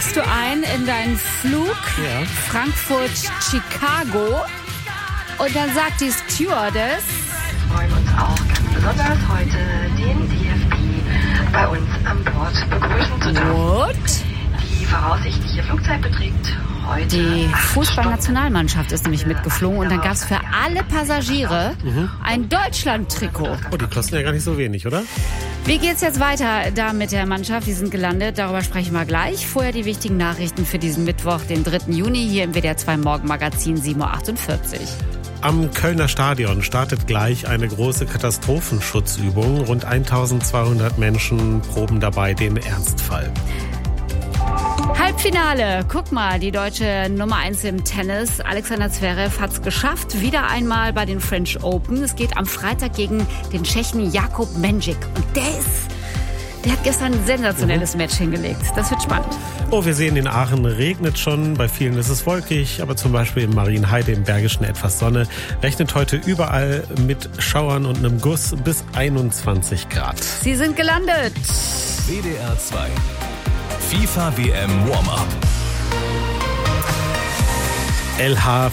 Steigst du ein in deinen Flug Frankfurt-Chicago und dann sagt die Stewardess: Wir freuen uns auch ganz besonders heute den DFB bei uns an Bord begrüßen zu dürfen. What? Die voraussichtliche Flugzeit beträgt heute Die 8 Fußballnationalmannschaft ist nämlich mitgeflogen und dann gab es für alle Passagiere ein Deutschland-Trikot. Oh, die kosten ja gar nicht so wenig, oder? Wie geht's jetzt weiter da mit der Mannschaft? Die sind gelandet, darüber sprechen wir gleich. Vorher die wichtigen Nachrichten für diesen Mittwoch, den 3. Juni, hier im WDR 2 Morgenmagazin 7.48 Uhr. Am Kölner Stadion startet gleich eine große Katastrophenschutzübung. Rund 1200 Menschen proben dabei den Ernstfall. Halbfinale. Guck mal, die deutsche Nummer 1 im Tennis, Alexander Zverev, hat es geschafft. Wieder einmal bei den French Open. Es geht am Freitag gegen den Tschechen Jakub Mendžík. Und der hat gestern ein sensationelles Match hingelegt. Das wird spannend. Oh, wir sehen, in Aachen regnet schon. Bei vielen ist es wolkig, aber zum Beispiel in Marienheide im Bergischen etwas Sonne. Rechnet heute überall mit Schauern und einem Guss bis 21 Grad. Sie sind gelandet. WDR 2 FIFA WM Warm-Up. LH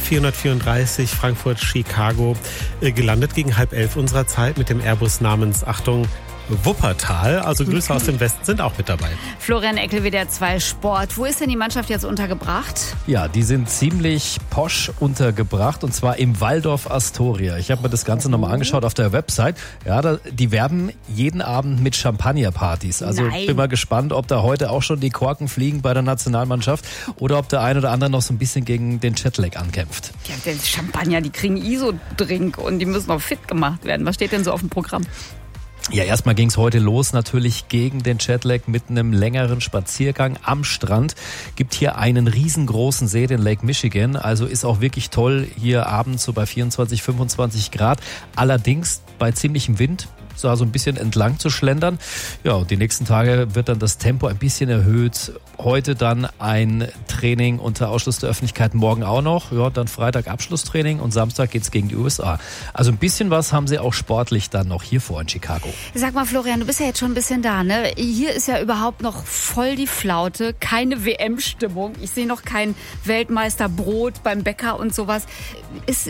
434 Frankfurt-Chicago gelandet gegen 10:30 unserer Zeit mit dem Airbus namens, Achtung, Wuppertal. Also Grüße aus dem Westen sind auch mit dabei. Florian Eckel, WDR 2 Sport. Wo ist denn die Mannschaft jetzt untergebracht? Ja, die sind ziemlich posch untergebracht und zwar im Waldorf Astoria. Ich habe mir das Ganze nochmal angeschaut auf der Website. Ja, die werben jeden Abend mit Champagnerpartys. Also bin mal gespannt, ob da heute auch schon die Korken fliegen bei der Nationalmannschaft oder ob der ein oder andere noch so ein bisschen gegen den Jetlag ankämpft. Ja, der Champagner, die kriegen ISO-Drink und die müssen auch fit gemacht werden. Was steht denn so auf dem Programm? Ja, erstmal ging's heute los natürlich gegen den Jetlag mit einem längeren Spaziergang am Strand. Gibt hier einen riesengroßen See, den Lake Michigan. Also ist auch wirklich toll hier abends so bei 24, 25 Grad. Allerdings bei ziemlichem Wind. So ein bisschen entlang zu schlendern. Ja, und die nächsten Tage wird dann das Tempo ein bisschen erhöht. Heute dann ein Training unter Ausschluss der Öffentlichkeit, morgen auch noch. Ja, dann Freitag Abschlusstraining und Samstag geht's gegen die USA. Also ein bisschen was haben sie auch sportlich dann noch hier vor in Chicago. Sag mal, Florian, du bist ja jetzt schon ein bisschen da, ne? Hier ist ja überhaupt noch voll die Flaute, keine WM-Stimmung. Ich sehe noch kein Weltmeisterbrot beim Bäcker und sowas. Ist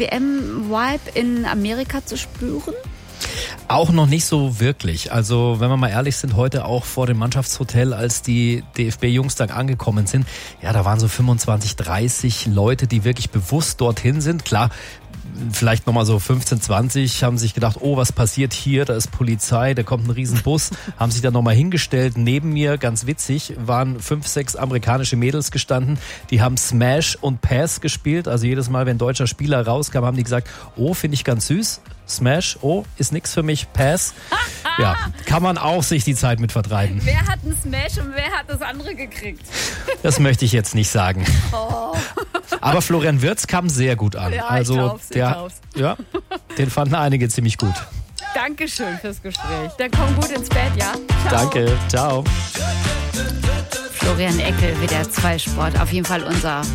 WM-Vibe in Amerika zu spüren? Auch noch nicht so wirklich. Also wenn wir mal ehrlich sind, heute auch vor dem Mannschaftshotel, als die DFB-Jungs dann angekommen sind, ja, da waren so 25, 30 Leute, die wirklich bewusst dorthin sind. Klar, vielleicht nochmal so 15, 20 haben sich gedacht, oh, was passiert hier? Da ist Polizei, da kommt ein Riesenbus. Haben sich dann nochmal hingestellt. Neben mir, ganz witzig, waren 5, 6 amerikanische Mädels gestanden. Die haben Smash und Pass gespielt. Also jedes Mal, wenn ein deutscher Spieler rauskam, haben die gesagt, oh, finde ich ganz süß. Smash, oh, ist nix für mich, Pass. Ja, kann man auch sich die Zeit mit vertreiben. Wer hat einen Smash und wer hat das andere gekriegt? Das möchte ich jetzt nicht sagen. Oh. Aber Florian Wirtz kam sehr gut an. Ja, also ich glaub's. Ja, den fanden einige ziemlich gut. Dankeschön fürs Gespräch. Dann komm gut ins Bett, ja? Ciao. Danke, ciao. Florian Eckel, WDR 2 Sport. Auf jeden Fall unser